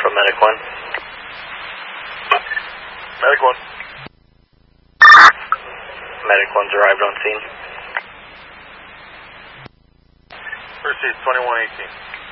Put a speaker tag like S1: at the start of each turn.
S1: from Medic 1.
S2: Medic 1.
S1: Medic 1's arrived on scene.
S2: Proceed, 2118.